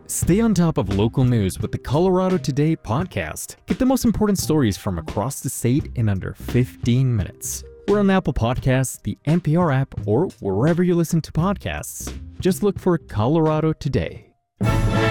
Stay on top of local news with the Colorado Today podcast. Get the most important stories from across the state in under 15 minutes. We're on Apple Podcasts, the NPR app, or wherever you listen to podcasts. Just look for Colorado Today.